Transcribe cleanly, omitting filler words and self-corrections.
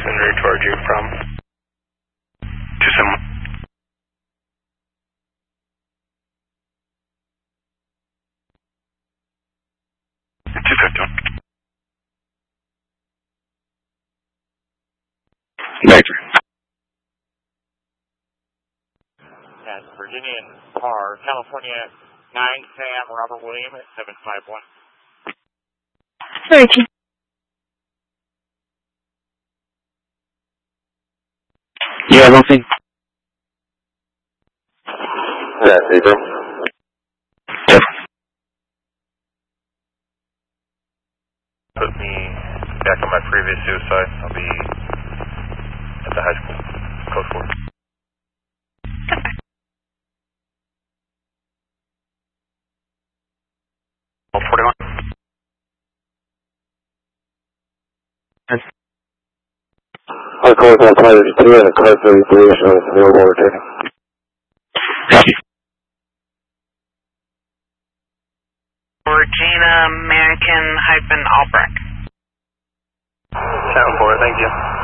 en route toward you from 271. Vector. That's Virginian car, California 9 Sam Robert William at 751. Sorry, Chief. Yeah, nothing. That's April. Yep. Put me back on my previous suicide. I'll be at the high school. Code 4. All 41. Our code 153 and a code 33 showing us available overtaking. Thank you. Regina American-Albrecht. 7-4, thank you.